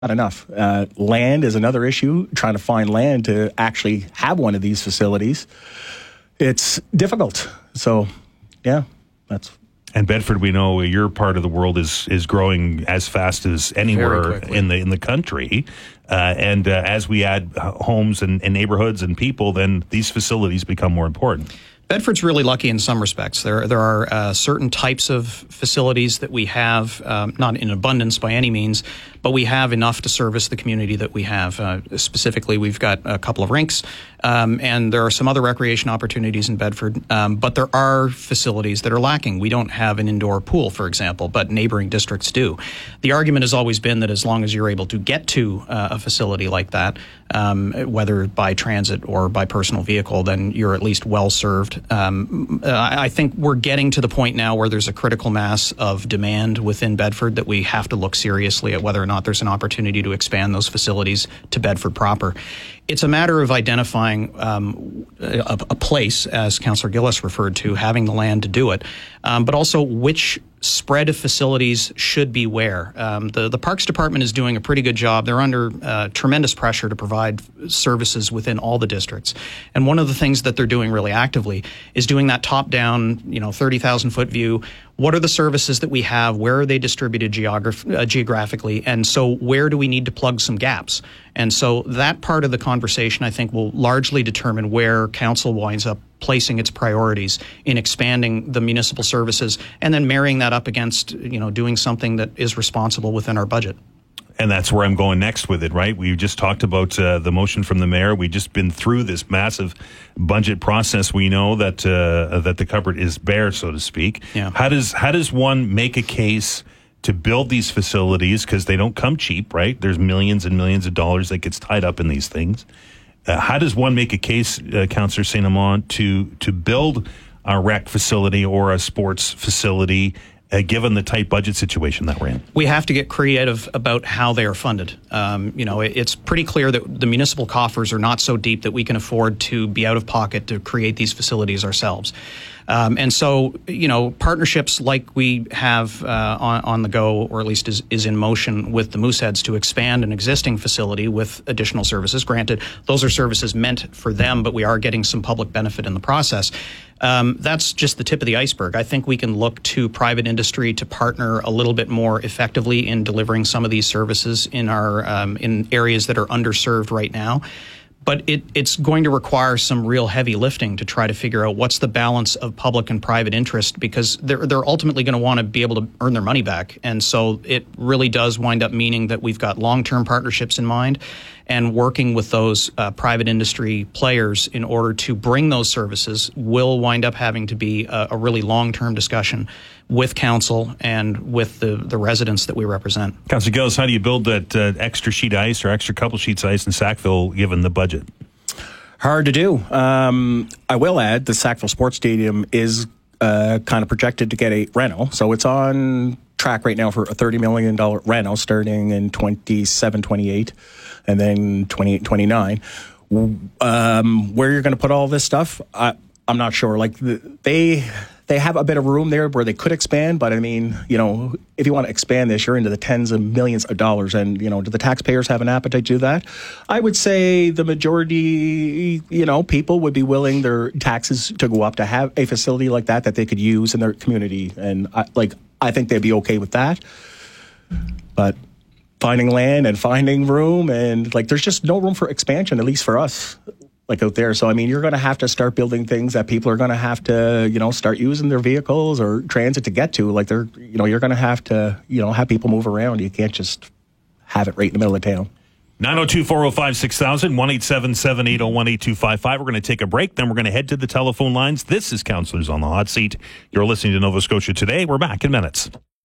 not enough. Land is another issue, trying to find land to actually have one of these facilities. It's difficult. So, yeah, that's... And Bedford, we know your part of the world is growing as fast as anywhere in the country. And as we add homes and neighborhoods and people, then these facilities become more important. Bedford's really lucky in some respects. There are certain types of facilities that we have, not in abundance by any means, but we have enough to service the community that we have. Specifically, we've got a couple of rinks, and there are some other recreation opportunities in Bedford, but there are facilities that are lacking. We don't have an indoor pool, for example, but neighboring districts do. The argument has always been that as long as you're able to get to a facility like that, whether by transit or by personal vehicle, then you're at least well served. I think we're getting to the point now where there's a critical mass of demand within Bedford that we have to look seriously at whether or not there's an opportunity to expand those facilities to Bedford proper. It's a matter of identifying a place, as Councillor Gillis referred to, having the land to do it, but also which spread of facilities should be where. The Parks Department is doing a pretty good job. They're under tremendous pressure to provide services within all the districts. And one of the things that they're doing really actively is doing that top-down, 30,000-foot view. What are the services that we have? Where are they distributed geographically? And so where do we need to plug some gaps? And so that part of the conversation, I think, will largely determine where council winds up placing its priorities in expanding the municipal services and then marrying that up against, doing something that is responsible within our budget. And that's where I'm going next with it, right? We just talked about the motion from the mayor. We've just been through this massive budget process. We know that that the cupboard is bare, so to speak. Yeah. How does one make a case to build these facilities? Because they don't come cheap, right? There's millions and millions of dollars that gets tied up in these things. How does one make a case, Councillor St. Amant, to build a rec facility or a sports facility, given the tight budget situation that we're in? We have to get creative about how they are funded. It's pretty clear that the municipal coffers are not so deep that we can afford to be out of pocket to create these facilities ourselves. And so, partnerships like we have on the go, or at least is in motion with the Mooseheads to expand an existing facility with additional services. Granted, those are services meant for them, but we are getting some public benefit in the process. That's just the tip of the iceberg. I think we can look to private industry to partner a little bit more effectively in delivering some of these services in our in areas that are underserved right now. But it's going to require some real heavy lifting to try to figure out what's the balance of public and private interest, because they're ultimately going to want to be able to earn their money back. And so it really does wind up meaning that we've got long-term partnerships in mind and working with those private industry players in order to bring those services will wind up having to be a really long-term discussion with council and with the residents that we represent. Councillor Gillis, how do you build that extra sheet of ice or extra couple sheets of ice in Sackville given the budget? Hard to do. I will add the Sackville Sports Stadium is kind of projected to get a reno. So it's on track right now for a $30 million reno starting in 27, 28, and then 28, 29. Where you're going to put all this stuff, I'm not sure. Like they have a bit of room there where they could expand, but I mean, if you want to expand this, you're into the tens of millions of dollars, and do the taxpayers have an appetite to do that? I would say the majority, people would be willing their taxes to go up to have a facility like that they could use in their community, and I think they'd be okay with that. But finding land and finding room, and there's just no room for expansion, at least for us. Out there. So, I mean, you're going to have to start building things that people are going to have to, start using their vehicles or transit to get to. You're going to have to, have people move around. You can't just have it right in the middle of town. 902-405-6000, 1-877-801-8255. We're going to take a break, then we're going to head to the telephone lines. This is Councillors on the Hot Seat. You're listening to Nova Scotia Today. We're back in minutes.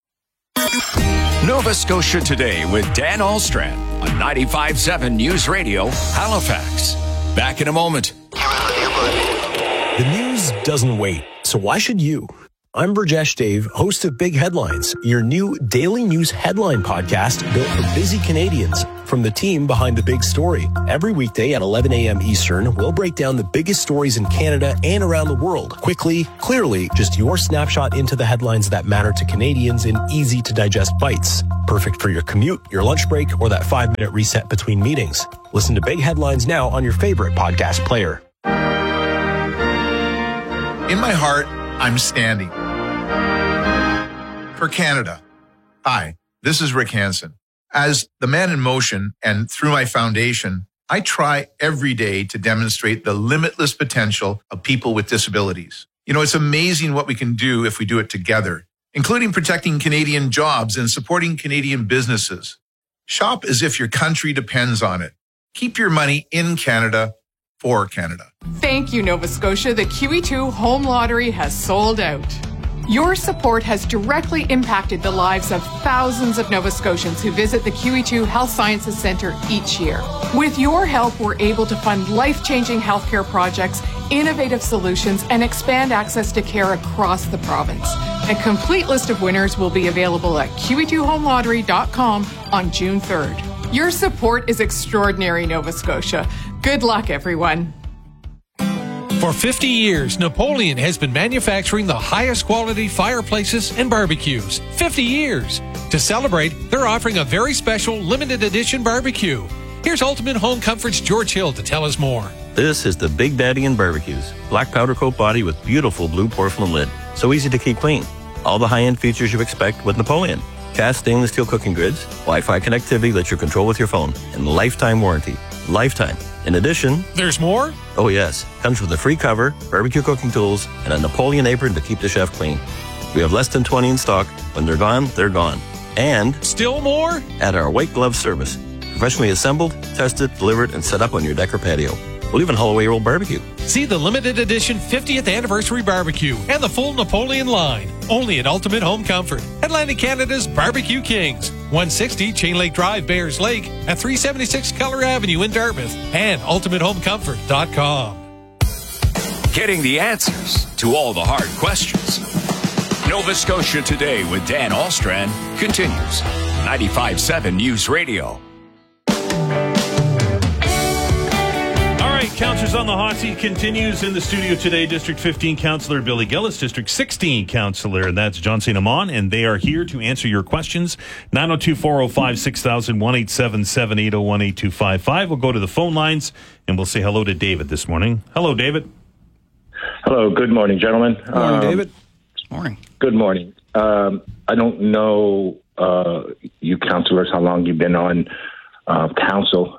Nova Scotia Today with Dan Alstrand on 95.7 News Radio, Halifax. Back in a moment. The news doesn't wait, so why should you? I'm Burjesh Dave, host of Big Headlines, your new daily news headline podcast built for busy Canadians. From the team behind the big story. Every weekday at 11 a.m. Eastern, we'll break down the biggest stories in Canada and around the world. Quickly, clearly, just your snapshot into the headlines that matter to Canadians in easy-to-digest bites. Perfect for your commute, your lunch break, or that 5-minute reset between meetings. Listen to Big Headlines now on your favorite podcast player. In my heart, I'm standing for Canada. Hi, this is Rick Hansen. As the man in motion and through my foundation, I try every day to demonstrate the limitless potential of people with disabilities. You know, it's amazing what we can do if we do it together, including protecting Canadian jobs and supporting Canadian businesses. Shop as if your country depends on it. Keep your money in Canada for Canada. Thank you, Nova Scotia. The QE2 Home Lottery has sold out. Your support has directly impacted the lives of thousands of Nova Scotians who visit the QE2 Health Sciences Centre each year. With your help, we're able to fund life-changing healthcare projects, innovative solutions, and expand access to care across the province. A complete list of winners will be available at QE2HomeLottery.com on June 3rd. Your support is extraordinary, Nova Scotia. Good luck, everyone. For 50 years, Napoleon has been manufacturing the highest quality fireplaces and barbecues. 50 years! To celebrate, they're offering a very special limited edition barbecue. Here's Ultimate Home Comfort's George Hill to tell us more. This is the Big Daddy in Barbecues. Black powder coat body with beautiful blue porcelain lid. So easy to keep clean. All the high-end features you expect with Napoleon. Cast stainless steel cooking grids, Wi-Fi connectivity lets you control with your phone, and lifetime warranty. Lifetime. In addition... There's more? Oh yes. Comes with a free cover, barbecue cooking tools, and a Napoleon apron to keep the chef clean. We have less than 20 in stock. When they're gone, they're gone. And... Still more? At our white glove service. Professionally assembled, tested, delivered, and set up on your deck or patio. We'll even haul away your old barbecue. See the limited edition 50th anniversary barbecue and the full Napoleon line. Only at Ultimate Home Comfort. Atlantic Canada's Barbecue Kings. 160 Chain Lake Drive, Bayers Lake, at 376 Keller Avenue in Dartmouth, and ultimatehomecomfort.com. Getting the answers to all the hard questions. Nova Scotia Today with Dan Alstrand continues. 95.7 News Radio. Councillors on the Hot Seat continues in the studio today. District 15 Councillor Billy Gillis, District 16 Councillor, and that's John St. Amon, and they are here to answer your questions. 902-405-6000, 1-877-801-8255. We'll go to the phone lines, and we'll say hello to David this morning. Hello, David. Hello. Good morning, gentlemen. Good morning, David. Good morning. Good morning. I don't know you councillors, how long you've been on council,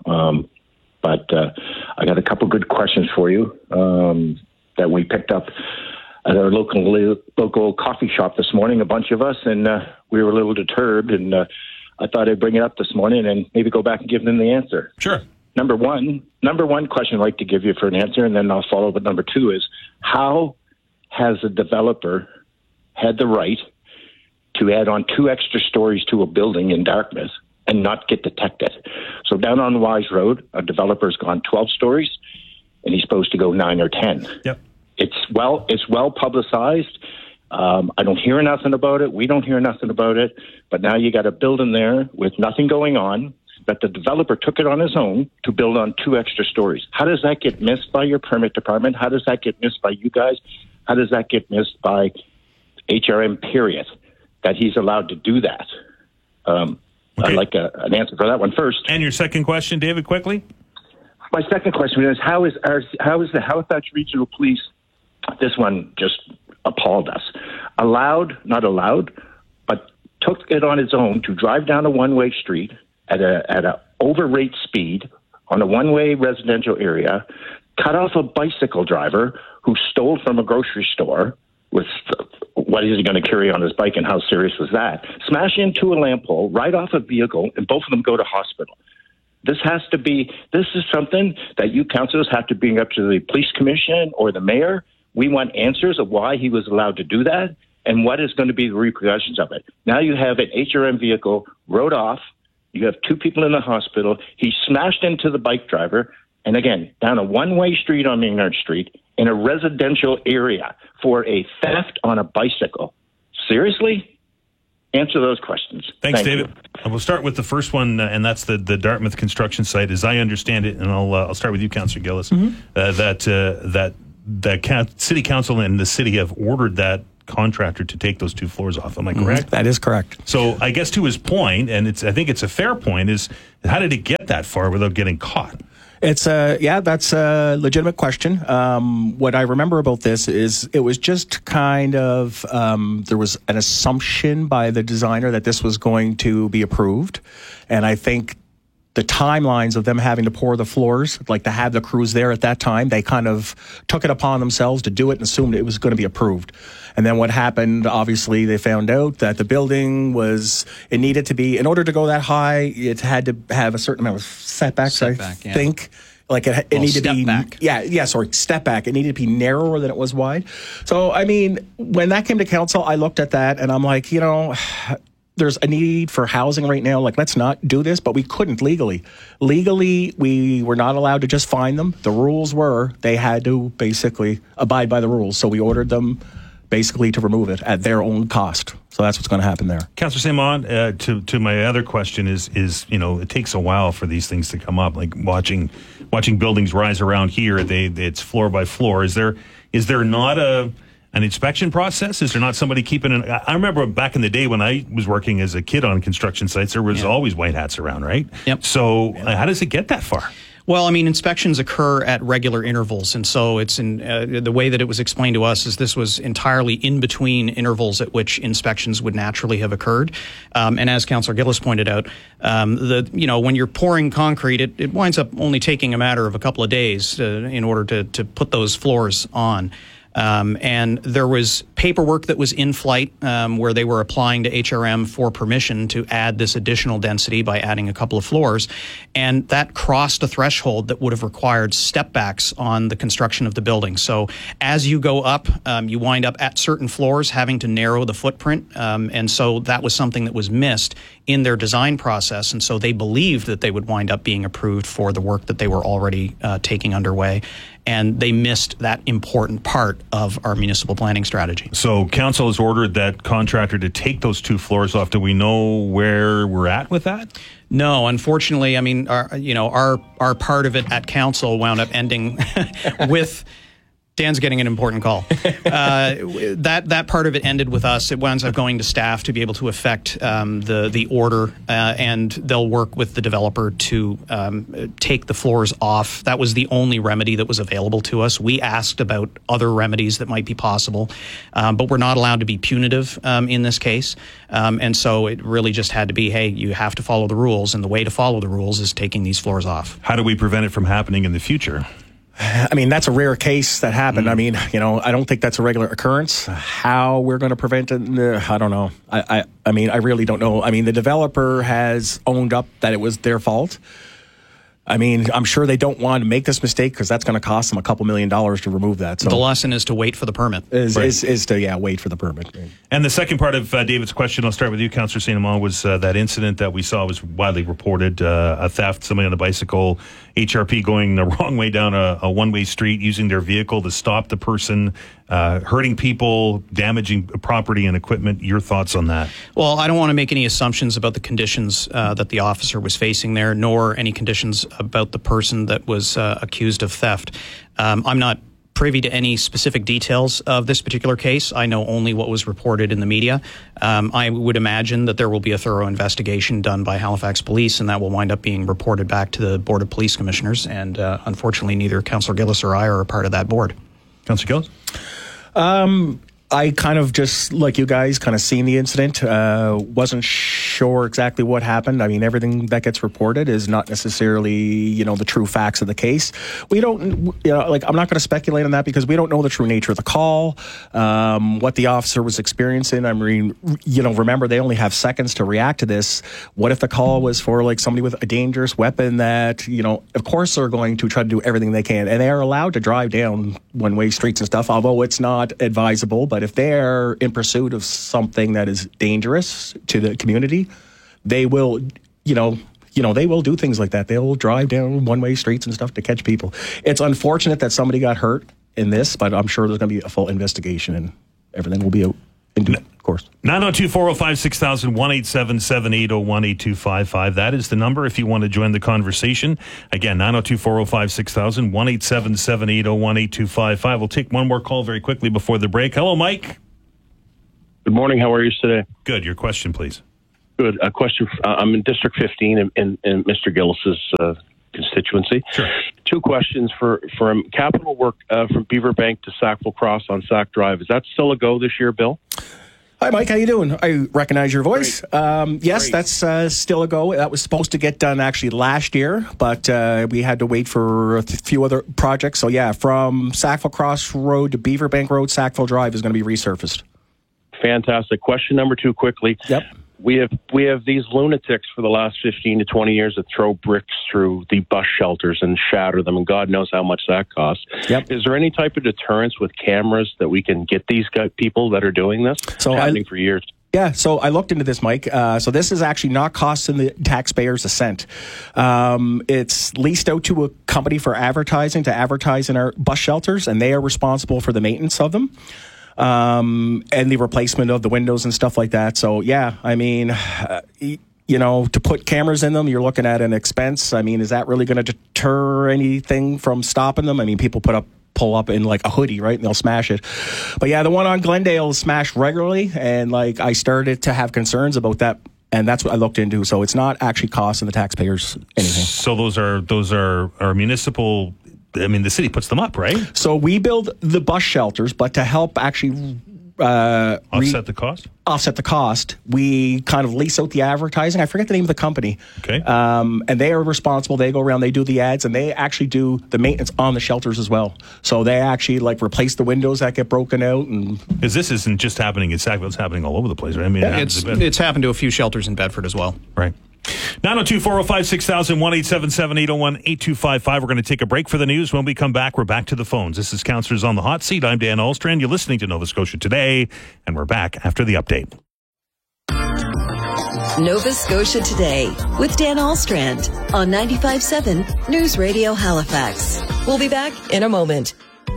but I got a couple good questions for you that we picked up at our local coffee shop this morning, a bunch of us, and we were a little deterred, and I thought I'd bring it up this morning and maybe go back and give them the answer. Sure. Number one question I'd like to give you for an answer, and then I'll follow with number two is, how has a developer had the right to add on 2 extra stories to a building in Dartmouth and not get detected? So down on Wise Road, a developer's gone 12 stories, and he's supposed to go 9 or 10. Yep. It's well publicized. I don't hear nothing about it. We don't hear nothing about it. But now you got a building there with nothing going on, that the developer took it on his own to build on 2 extra stories. How does that get missed by your permit department? How does that get missed by you guys? How does that get missed by HRM, period, that he's allowed to do that? Okay. I'd like an answer for that one first. And your second question, David, quickly? My second question is, how is the Halifax Regional Police, this one just appalled us, not allowed, but took it on its own to drive down a one-way street at a over-rate speed on a one-way residential area, cut off a bicycle driver who stole from a grocery store with what is he going to carry on his bike, and how serious was that? Smash into a lamp pole, ride off a vehicle, and both of them go to hospital. This is something that you councillors have to bring up to the police commission or the mayor. We want answers of why he was allowed to do that and what is going to be the repercussions of it. Now you have an HRM vehicle, rode off, you have 2 people in the hospital, he smashed into the bike driver, and again, down a one-way street on Maynard Street in a residential area for a theft on a bicycle. Seriously? Answer those questions. Thanks, Thank David. And we'll start with the first one, and that's the Dartmouth construction site. As I understand it, and I'll start with you, Councillor Gillis, that City Council and the city have ordered that contractor to take those 2 floors off. Am I correct? That is correct. So I guess to his point, and I think it's a fair point, is how did it get that far without getting caught? That's a legitimate question. What I remember about this is it was just kind of, there was an assumption by the designer that this was going to be approved. And I think the timelines of them having to pour the floors, like to have the crews there at that time, they kind of took it upon themselves to do it and assumed it was going to be approved. And then what happened, obviously, they found out that the building it needed to be, in order to go that high, it had to have a certain amount of setbacks, I think. Like it needed to be back. Step back. It needed to be narrower than it was wide. So, I mean, when that came to council, I looked at that and I'm like, there's a need for housing right now. Like, let's not do this, but we couldn't legally. Legally, we were not allowed to just fine them. The rules were they had to basically abide by the rules. So we ordered them basically to remove it at their own cost. So that's what's going to happen there. Councillor Simon, to my other question is it takes a while for these things to come up. Like watching buildings rise around here, it's floor by floor. Is there not an inspection process? Is there not somebody keeping an... I remember back in the day when I was working as a kid on construction sites, there was always white hats around, right? Yep. So how does it get that far? Well, I mean, inspections occur at regular intervals, and so it's in the way that it was explained to us is this was entirely in between intervals at which inspections would naturally have occurred. And as Councillor Gillis pointed out, when you're pouring concrete, it winds up only taking a matter of a couple of days in order to put those floors on. And there was paperwork that was in flight where they were applying to HRM for permission to add this additional density by adding a couple of floors. And that crossed a threshold that would have required step backs on the construction of the building. So as you go up, you wind up at certain floors having to narrow the footprint. And so that was something that was missed in their design process. And so they believed that they would wind up being approved for the work that they were already taking underway. And they missed that important part of our municipal planning strategy. So council has ordered that contractor to take those 2 floors off. Do we know where we're at with that? No, unfortunately. I mean, our part of it at council wound up ending with... Dan's getting an important call. That part of it ended with us. It winds up going to staff to be able to effect the order, and they'll work with the developer to take the floors off. That was the only remedy that was available to us. We asked about other remedies that might be possible, but we're not allowed to be punitive in this case. And so it really just had to be, hey, you have to follow the rules, and the way to follow the rules is taking these floors off. How do we prevent it from happening in the future? I mean, that's a rare case that happened. I mean, I don't think that's a regular occurrence. How we're going to prevent it, I don't know. I mean, I really don't know. I mean, the developer has owned up that it was their fault. I mean, I'm sure they don't want to make this mistake because that's going to cost them a couple $1 million to remove that. So the lesson is to wait for the permit. Is to wait for the permit. And the second part of David's question, I'll start with you, Councillor St. Amand, was that incident that we saw was widely reported, a theft, somebody on a bicycle, HRP going the wrong way down a one-way street, using their vehicle to stop the person, hurting people, damaging property and equipment. Your thoughts on that? Well, I don't want to make any assumptions about the conditions that the officer was facing there, nor any conditions about the person that was accused of theft. I'm not privy to any specific details of this particular case. I know only what was reported in the media. I would imagine that there will be a thorough investigation done by Halifax Police, and that will wind up being reported back to the Board of Police Commissioners. And unfortunately, neither Councillor Gillis or I are a part of that board. Councillor Gillis? I kind of just, like you guys, kind of seen the incident. Wasn't sure exactly what happened. I mean, everything that gets reported is not necessarily, the true facts of the case. We don't, I'm not going to speculate on that because we don't know the true nature of the call, what the officer was experiencing. I mean, remember, they only have seconds to react to this. What if the call was for, like, somebody with a dangerous weapon that, of course they're going to try to do everything they can. And they are allowed to drive down one-way streets and stuff, although it's not advisable. But if they're in pursuit of something that is dangerous to the community, they will, they will do things like that. They'll drive down one-way streets and stuff to catch people. It's unfortunate that somebody got hurt in this, but I'm sure there's going to be a full investigation and everything will be out. of course. 902-405-6000, 1-877-801-8255. That is the number if you want to join the conversation. Again, 902-405-6000, 1-877-801-8255. We'll take one more call very quickly before the break. Hello, Mike. Good morning. How are you today? Good. Your question, please. Good. A question. I'm in District 15 in Mr. Gillis's constituency. Sure. Two questions from capital work from Beaverbank to Sackville Cross on Sack Drive. Is that still a go this year, Bill? Hi, Mike. How you doing? I recognize your voice. Yes, Great. that's still a go. That was supposed to get done actually last year, but we had to wait for a few other projects. So, yeah, from Sackville Cross Road to Beaverbank Road, Sackville Drive is going to be resurfaced. Fantastic. Question number two, quickly. Yep. We have these lunatics for the last 15 to 20 years that throw bricks through the bus shelters and shatter them, and God knows how much that costs. Yep. Is there any type of deterrence with cameras that we can get these people that are doing this? So it's happening for years. Yeah, so I looked into this, Mike. So this is actually not costing the taxpayers a cent. It's leased out to a company for advertising to advertise in our bus shelters, and they are responsible for the maintenance of them. And the replacement of the windows and stuff like that. So, yeah, I mean, to put cameras in them, you're looking at an expense. I mean, is that really going to deter anything from stopping them? I mean, people pull up in like a hoodie, right? And they'll smash it. But yeah, the one on Glendale is smashed regularly. And like, I started to have concerns about that. And that's what I looked into. So it's not actually costing the taxpayers anything. So those are municipal. I mean, the city puts them up, right? So we build the bus shelters, but to help actually offset the cost? Offset the cost, we kind of lease out the advertising. I forget the name of the company. Okay. And they are responsible. They go around, they do the ads, and they actually do the maintenance on the shelters as well. So they actually like replace the windows that get broken out. And because this isn't just happening in Sackville, it's happening all over the place, right? I mean, it's happened to a few shelters in Bedford as well. Right. 902-405-6000, 1-877-801-8255. We're going to take a break for the news. When we come back, we're back to the phones. This is Councillors on the Hot Seat. I'm Dan Ahlstrand. You're listening to Nova Scotia Today, and we're back after the update. Nova Scotia Today with Dan Ahlstrand on 95.7 News Radio Halifax. We'll be back in a moment.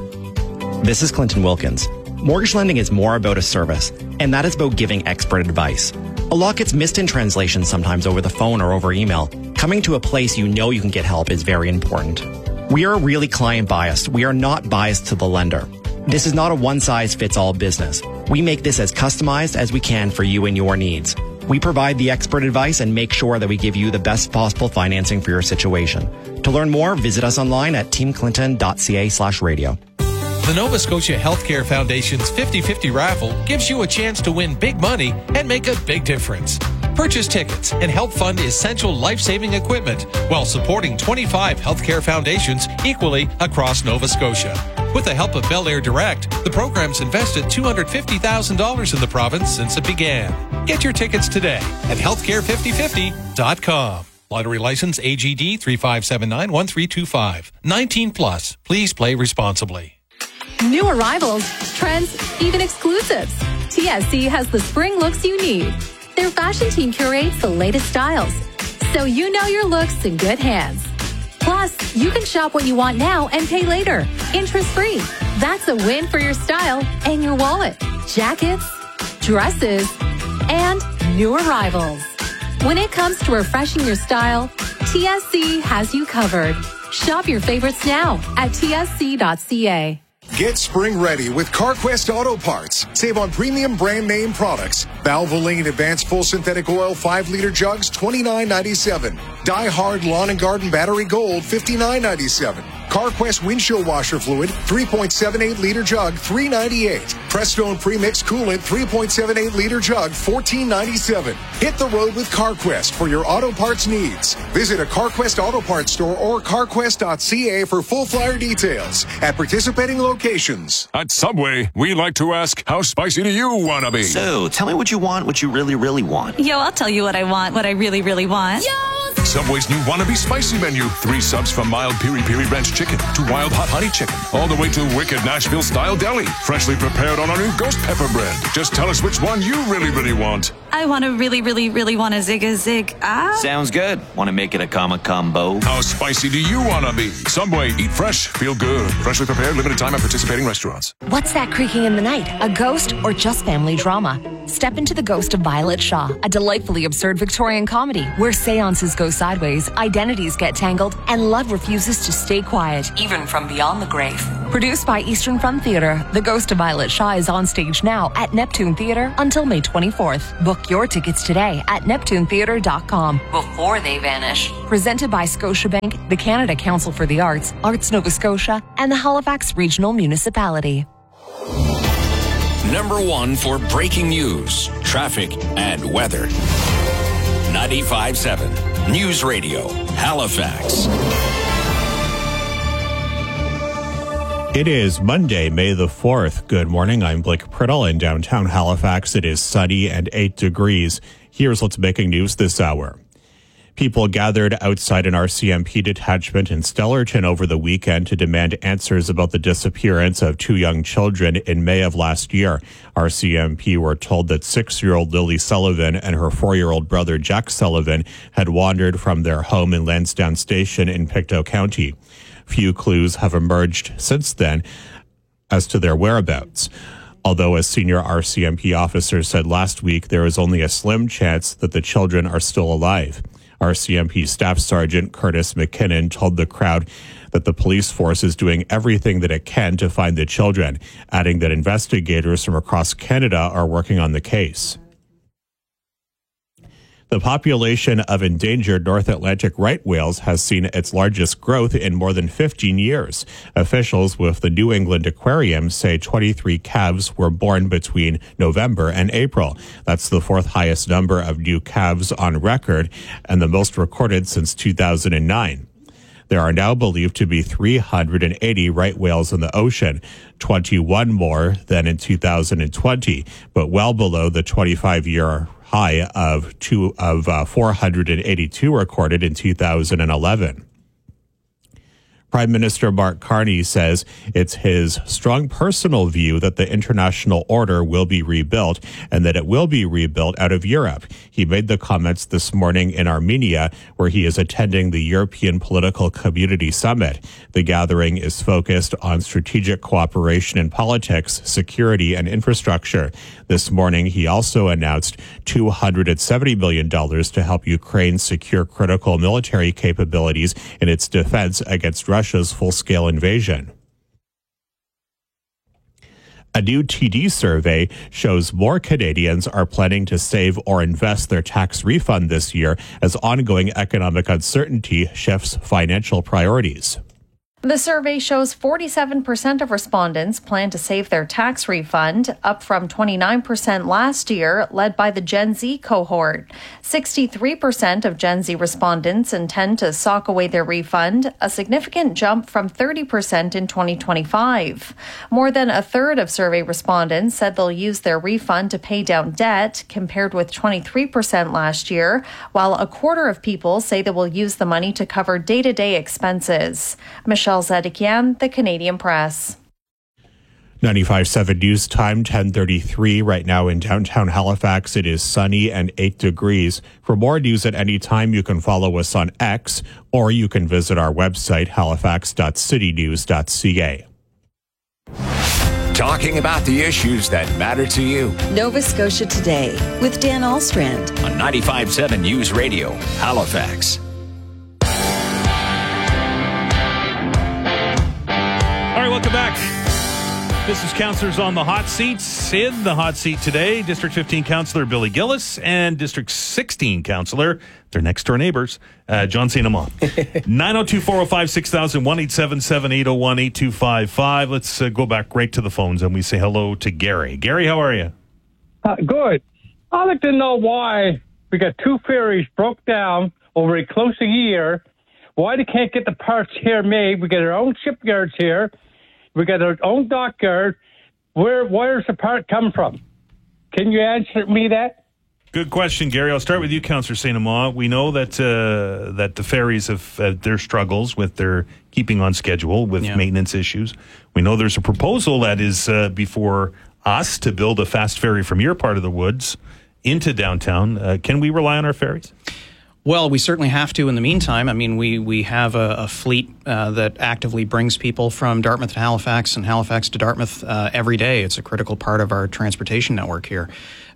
This is Clinton Wilkins. Mortgage lending is more about a service, and that is about giving expert advice. A lot gets missed in translation sometimes over the phone or over email. Coming to a place you know you can get help is very important. We are really client biased. We are not biased to the lender. This is not a one-size-fits-all business. We make this as customized as we can for you and your needs. We provide the expert advice and make sure that we give you the best possible financing for your situation. To learn more, visit us online at teamclinton.ca/radio. The Nova Scotia Healthcare Foundation's 50-50 raffle gives you a chance to win big money and make a big difference. Purchase tickets and help fund essential life-saving equipment while supporting 25 healthcare foundations equally across Nova Scotia. With the help of Bel Air Direct, the program's invested $250,000 in the province since it began. Get your tickets today at healthcare5050.com. Lottery license AGD 35791325. 19 plus. Please play responsibly. New arrivals, trends, even exclusives. TSC has the spring looks you need. Their fashion team curates the latest styles, so you know your look's in good hands. Plus, you can shop what you want now and pay later, interest-free. That's a win for your style and your wallet. Jackets, dresses, and new arrivals. When it comes to refreshing your style, TSC has you covered. Shop your favorites now at tsc.ca. Get spring ready with CarQuest Auto Parts. Save on premium brand name products. Valvoline Advanced Full Synthetic Oil 5-liter jugs, $29.97. Die Hard Lawn and Garden Battery Gold, $59.97. CarQuest Windshield Washer Fluid, 3.78-liter jug, $3.98. Prestone Premix Coolant, 3.78-liter jug, $14.97. Hit the road with CarQuest for your auto parts needs. Visit a CarQuest Auto Parts store or carquest.ca for full flyer details at participating locations. At Subway, we like to ask, how spicy do you want to be? So, tell me what you want, what you really, really want. Yo, I'll tell you what I want, what I really, really want. Yo! Subway's new Wannabe Spicy Menu. 3 subs from mild Piri Piri Ranch Chicken to wild hot honey chicken, all the way to wicked Nashville-style deli. Freshly prepared on our new Ghost Pepper bread. Just tell us which one you really, really want. I want to really want a Zig. Sounds good. Want to make it a combo? How spicy do you want to be? Subway, eat fresh, feel good. Freshly prepared, limited time at participating restaurants. What's that creaking in the night? A ghost or just family drama? Step into The Ghost of Violet Shaw, a delightfully absurd Victorian comedy where seances go sideways, identities get tangled, and love refuses to stay quiet, even from beyond the grave. Produced by Eastern Front Theatre, The Ghost of Violet Shaw is on stage now at Neptune Theatre until May 24th. Book your tickets today at neptunetheatre.com before they vanish. Presented by Scotiabank, the Canada Council for the Arts, Arts Nova Scotia, and the Halifax Regional Municipality. Number 1 for breaking news, traffic, and weather. 95.7 News Radio, Halifax. It is Monday, May the 4th. Good morning. I'm Blake Priddle. In downtown Halifax, it is sunny and 8 degrees. Here's what's making news this hour. People gathered outside an RCMP detachment in Stellarton over the weekend to demand answers about the disappearance of 2 young children in May of last year. RCMP were told that 6-year-old Lily Sullivan and her 4-year-old brother Jack Sullivan had wandered from their home in Lansdowne Station in Pictou County. Few clues have emerged since then as to their whereabouts. Although a senior RCMP officer said last week there is only a slim chance that the children are still alive. RCMP Staff Sergeant Curtis McKinnon told the crowd that the police force is doing everything that it can to find the children, adding that investigators from across Canada are working on the case. The population of endangered North Atlantic right whales has seen its largest growth in more than 15 years. Officials with the New England Aquarium say 23 calves were born between November and April. That's the 4th highest number of new calves on record and the most recorded since 2009. There are now believed to be 380 right whales in the ocean, 21 more than in 2020, but well below the 25-year high of 482 recorded in 2011. Prime Minister Mark Carney says it's his strong personal view that the international order will be rebuilt and that it will be rebuilt out of Europe. He made the comments this morning in Armenia, where he is attending the European Political Community Summit. The gathering is focused on strategic cooperation in politics, security, and infrastructure. This morning, he also announced $270 million to help Ukraine secure critical military capabilities in its defense against Russia's full-scale invasion. A new TD survey shows more Canadians are planning to save or invest their tax refund this year as ongoing economic uncertainty shifts financial priorities. The survey shows 47% of respondents plan to save their tax refund, up from 29% last year, led by the Gen Z cohort. 63% of Gen Z respondents intend to sock away their refund, a significant jump from 30% in 2025. More than a third of survey respondents said they'll use their refund to pay down debt, compared with 23% last year, while a quarter of people say they will use the money to cover day-to-day expenses. Michelle Zedekian, The Canadian Press. 95.7 News Time, 10:33 right now in downtown Halifax. It is sunny and 8 degrees. For more news at any time, you can follow us on X, or you can visit our website, halifax.citynews.ca. Talking about the issues that matter to you. Nova Scotia Today with Dan Allstrand on 95.7 News Radio, Halifax. All right, welcome back. This is Councillors on the Hot Seats. In the hot seat today, District 15 Councillor Billy Gillis and District 16 Councillor, their next-door neighbors, John St. Amant. 902-405-6000, 1-877-801-8255. Let's go back right to the phones, and we say hello to Gary. Gary, how are you? Good. I'd like to know why we got 2 ferries broke down over close a year. Why they can't get the parts here made? We got our own shipyards here. We got our own dockyard. Where's the part come from? Can you answer me that? Good question, Gary. I'll start with you, Councillor St. Amant. We know that that the ferries have their struggles with their keeping on schedule with maintenance issues. We know there's a proposal that is before us to build a fast ferry from your part of the woods into downtown. Can we rely on our ferries? Well, we certainly have to in the meantime. I mean, we have a fleet that actively brings people from Dartmouth to Halifax and Halifax to Dartmouth every day. It's a critical part of our transportation network here.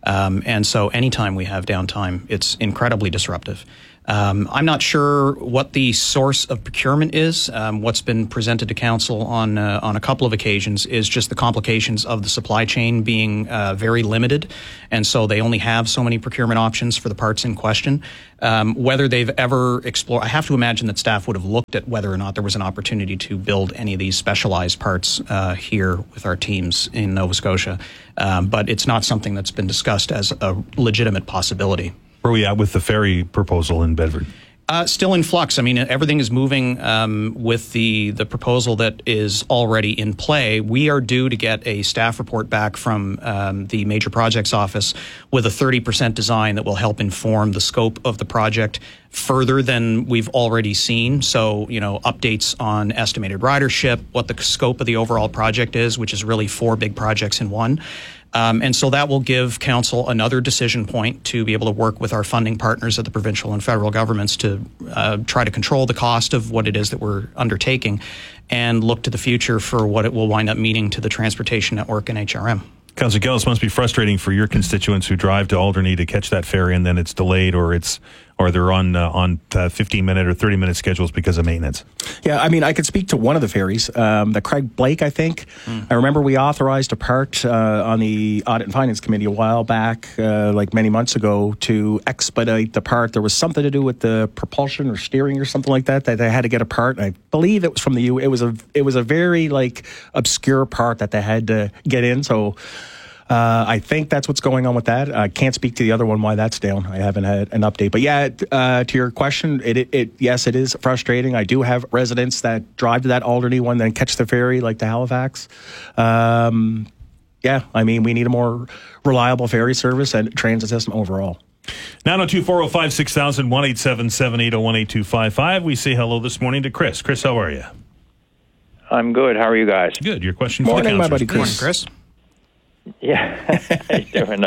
And so anytime we have downtime, it's incredibly disruptive. I'm not sure what the source of procurement is. What's been presented to council on a couple of occasions is just the complications of the supply chain being very limited, and so they only have so many procurement options for the parts in question. Whether they've ever explored, I have to imagine that staff would have looked at whether or not there was an opportunity to build any of these specialized parts here with our teams in Nova Scotia, but it's not something that's been discussed as a legitimate possibility. Where are we at with the ferry proposal in Bedford? Still in flux. I mean, everything is moving with the proposal that is already in play. We are due to get a staff report back from the Major Projects Office with a 30% design that will help inform the scope of the project further than we've already seen. So, updates on estimated ridership, what the scope of the overall project is, which is really 4 big projects in one. And so that will give council another decision point to be able to work with our funding partners at the provincial and federal governments to try to control the cost of what it is that we're undertaking and look to the future for what it will wind up meaning to the transportation network and HRM. Councillor Gillis, must be frustrating for your constituents who drive to Alderney to catch that ferry and then it's delayed or they're on 15-minute or 30-minute schedules because of maintenance. Yeah, I mean, I could speak to one of the ferries, the Craig Blake, I think. I remember we authorized a part on the Audit and Finance Committee a while back, like many months ago, to expedite the part. There was something to do with the propulsion or steering or something like that they had to get a part. And I believe it was from the U. It was a very obscure part that they had to get in. So I think that's what's going on with that. I can't speak to the other one why that's down. I haven't had an update. But yeah, to your question, yes, it is frustrating. I do have residents that drive to that Alderney one, then catch the ferry to Halifax. Yeah, I mean, we need a more reliable ferry service and transit system overall. 902-405-6000, 1-877-801-8255. We say hello this morning to Chris. Chris, how are you? I'm good. How are you guys? Good. Your question for the councillors. My buddy Chris. Morning, Chris. Yeah. How you doing?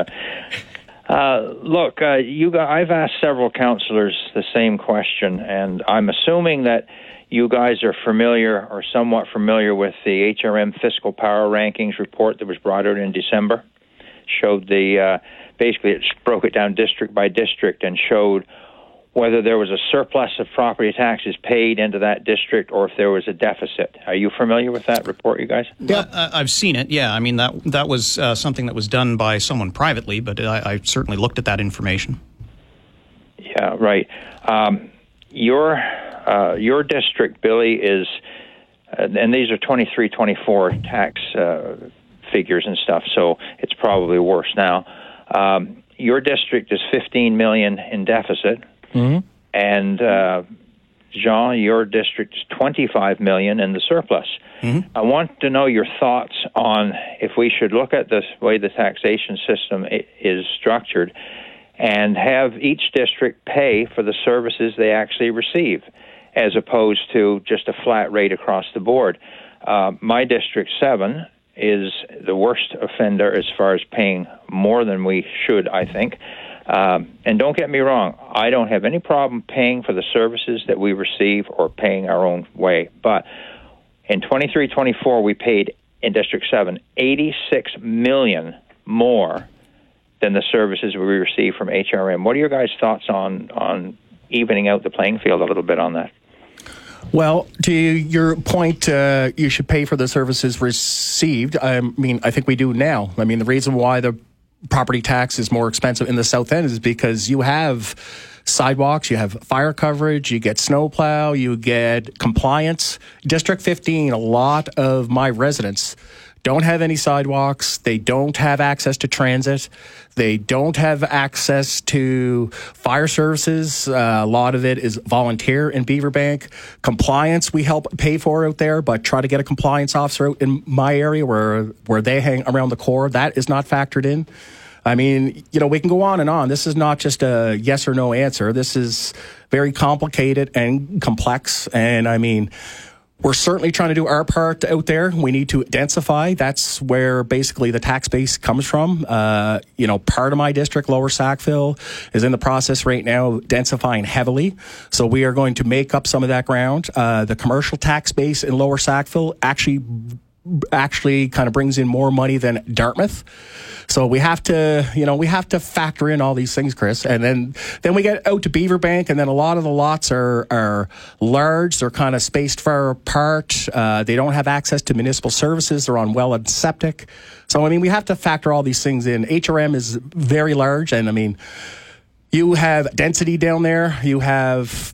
Look, I've asked several councillors the same question, and I'm assuming that you guys are familiar or somewhat familiar with the HRM Fiscal Power Rankings report that was brought out in December. Showed basically it broke it down district by district and showed whether there was a surplus of property taxes paid into that district or if there was a deficit. Are you familiar with that report, you guys? Yeah, I've seen it. Yeah, I mean that was something that was done by someone privately, but I certainly looked at that information. Yeah, right. Your district, Billy, is, and these are 23-24 tax figures and stuff, so it's probably worse now. Your district is $15 million in deficit. Mm-hmm. And Jean, your district is $25 million in the surplus. Mm-hmm. I want to know your thoughts on if we should look at the way the taxation system is structured and have each district pay for the services they actually receive, as opposed to just a flat rate across the board. My District 7 is the worst offender as far as paying more than we should, I think. And don't get me wrong, I don't have any problem paying for the services that we receive or paying our own way. But in 23-24, we paid in District 7 $86 million more than the services we receive from HRM. What are your guys' thoughts on evening out the playing field a little bit on that? Well, to your point, you should pay for the services received. I mean, I think we do now. I mean, the reason why the property tax is more expensive in the South End is because you have sidewalks, you have fire coverage, you get snowplow, you get compliance. District 15, a lot of my residents don't have any sidewalks. They don't have access to transit. They don't have access to fire services. A lot of it is volunteer in Beaverbank. Compliance we help pay for out there, but try to get a compliance officer out in my area where they hang around the core. That is not factored in. I mean, we can go on and on. This is not just a yes or no answer. This is very complicated and complex. And I mean, we're certainly trying to do our part out there. We need to densify. That's where basically the tax base comes from. Part of my district, Lower Sackville, is in the process right now of densifying heavily. So we are going to make up some of that ground. The commercial tax base in Lower Sackville actually kind of brings in more money than Dartmouth. So we have to factor in all these things, Chris. And then we get out to Beaverbank, and then a lot of the lots are large. They're kind of spaced far apart. They don't have access to municipal services. They're on well and septic. So, I mean, we have to factor all these things in. HRM is very large, and I mean, you have density down there. You have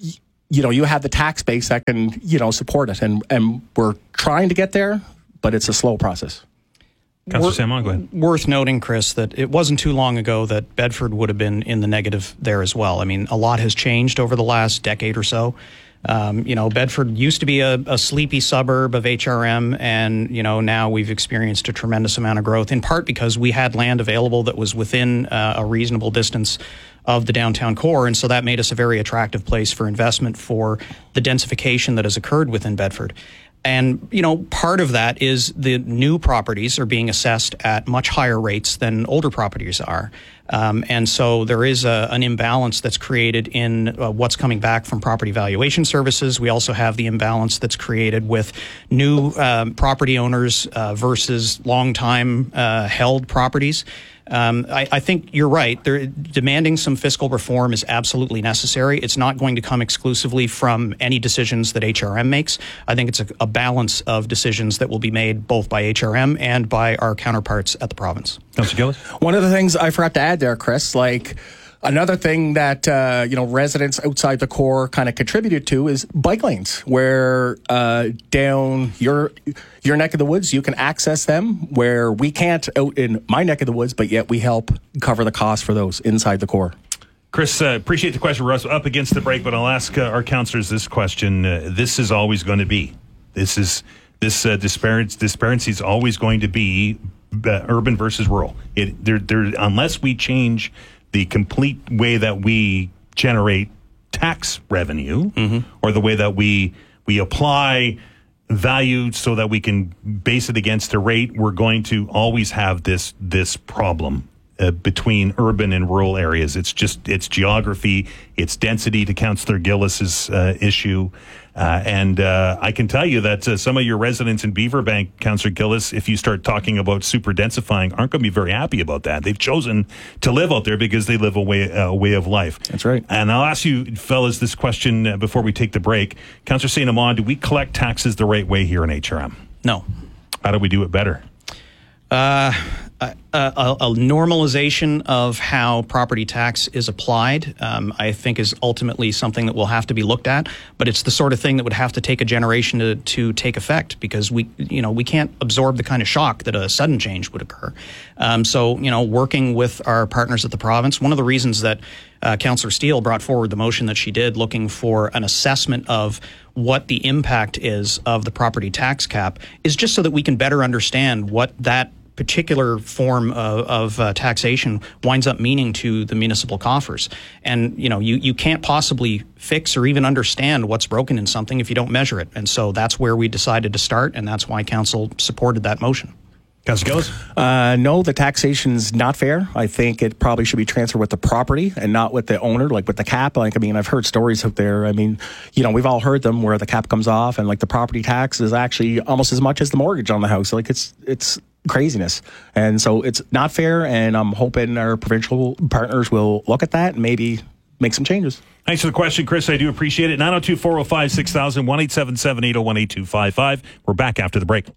the tax base that can, support it. And we're trying to get there, but it's a slow process. Councillor Salmon, go ahead. Worth noting, Chris, that it wasn't too long ago that Bedford would have been in the negative there as well. I mean, a lot has changed over the last decade or so. Bedford used to be a sleepy suburb of HRM, and, now we've experienced a tremendous amount of growth, in part because we had land available that was within a reasonable distance of the downtown core, and so that made us a very attractive place for investment for the densification that has occurred within Bedford. And, part of that is the new properties are being assessed at much higher rates than older properties are. And so there is an imbalance that's created in what's coming back from property valuation services. We also have the imbalance that's created with new property owners versus long-time held properties. I think you're right. Demanding some fiscal reform is absolutely necessary. It's not going to come exclusively from any decisions that HRM makes. I think it's a balance of decisions that will be made both by HRM and by our counterparts at the province. Councillor Gillis? One of the things I forgot to add there, Chris, another thing that, residents outside the core kind of contributed to is bike lanes, where down your neck of the woods, you can access them, where we can't out in my neck of the woods, but yet we help cover the cost for those inside the core. Chris, appreciate the question. We're up against the break, but I'll ask our councillors this question. This is always going to be. This disparity is always going to be urban versus rural. Unless we change the complete way that we generate tax revenue, or the way that we apply value so that we can base it against a rate, we're going to always have this problem between urban and rural areas. It's geography, it's density, to Councillor Gillis's issue. And I can tell you that some of your residents in Beaverbank, Councillor Gillis, if you start talking about super densifying, aren't going to be very happy about that. They've chosen to live out there because they live a way of life. That's right. And I'll ask you, fellas, this question before we take the break. Councillor St. Amand, do we collect taxes the right way here in HRM? No. How do we do it better? A normalization of how property tax is applied, I think, is ultimately something that will have to be looked at. But it's the sort of thing that would have to take a generation to take effect, because we can't absorb the kind of shock that a sudden change would occur. So working with our partners at the province, one of the reasons that Councillor Steele brought forward the motion that she did, looking for an assessment of what the impact is of the property tax cap, is just so that we can better understand what that particular form of taxation winds up meaning to the municipal coffers. And, you can't possibly fix or even understand what's broken in something if you don't measure it. And so that's where we decided to start, and that's why Council supported that motion. Councillor Gillis? No, the taxation's not fair. I think it probably should be transferred with the property and not with the owner, like with the cap. I've heard stories out there. We've all heard them where the cap comes off and the property tax is actually almost as much as the mortgage on the house. It's craziness. And so it's not fair, and I'm hoping our provincial partners will look at that and maybe make some changes. Thanks for the question, Chris. I do appreciate it. 902-405-6000, 1-877-801-8255. We're back after the break.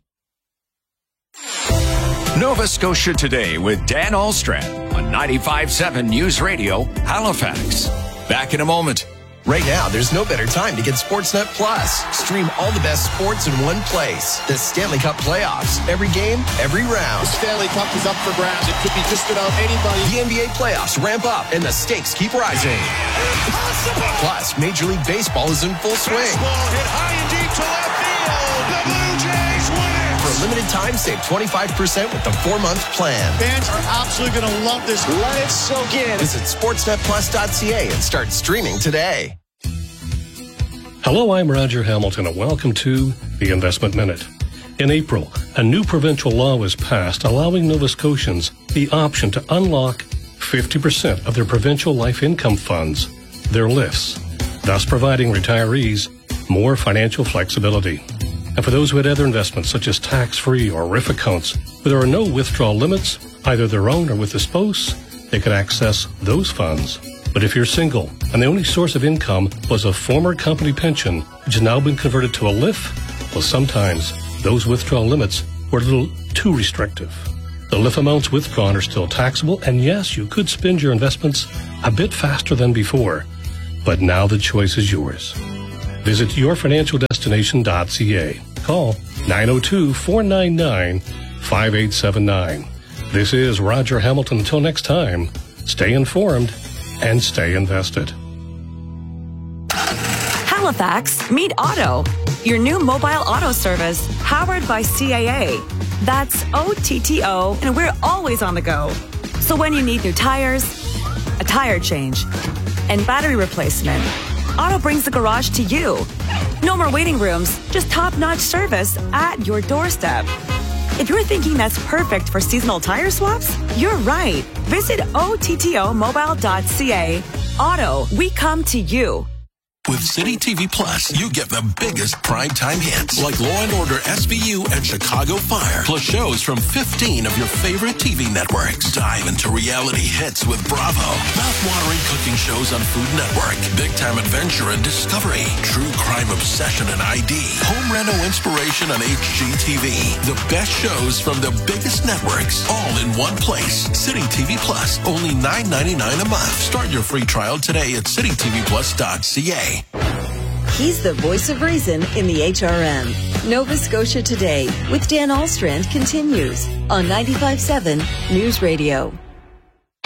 Nova Scotia Today with Dan Alstrand on 95.7 News Radio, Halifax. Back in a moment. Right now, there's no better time to get Sportsnet Plus. Stream all the best sports in one place. The Stanley Cup playoffs. Every game, every round. The Stanley Cup is up for grabs. It could be just about anybody. The NBA playoffs ramp up, and the stakes keep rising. Impossible! Plus, Major League Baseball is in full swing. Baseball hit high and deep to left field. The Blue Jays win it! For a limited time, save 25% with the 4-month plan. Fans are absolutely going to love this. Let it soak in. Visit sportsnetplus.ca and start streaming today. Hello, I'm Roger Hamilton, and welcome to the Investment Minute. In April, a new provincial law was passed allowing Nova Scotians the option to unlock 50% of their provincial life income funds, their LIFs, thus providing retirees more financial flexibility. And for those who had other investments such as tax-free or RIF accounts, where there are no withdrawal limits, either their own or with the spouse, they could access those funds. But if you're single and the only source of income was a former company pension, which has now been converted to a LIF, well, sometimes those withdrawal limits were a little too restrictive. The LIF amounts withdrawn are still taxable, and yes, you could spend your investments a bit faster than before, but now the choice is yours. Visit yourfinancialdestination.ca. Call 902-499-5879. This is Roger Hamilton. Until next time, stay informed and stay invested. Halifax, meet Auto, your new mobile auto service powered by CAA. That's OTTO, and we're always on the go. So when you need new tires, a tire change, and battery replacement, Auto brings the garage to you. No more waiting rooms, just top-notch service at your doorstep. If you're thinking that's perfect for seasonal tire swaps, you're right. Visit OTTOmobile.ca. Auto, we come to you. With City TV Plus, you get the biggest primetime hits like Law & Order SVU and Chicago Fire, plus shows from 15 of your favorite TV networks. Dive into reality hits with Bravo, mouth-watering cooking shows on Food Network, big-time adventure and discovery, true crime obsession and ID, home reno inspiration on HGTV. The best shows from the biggest networks, all in one place. City TV Plus, only $9.99 a month. Start your free trial today at citytvplus.ca. He's the voice of reason in the HRM. Nova Scotia Today with Dan Alstrand continues on 95.7 News Radio.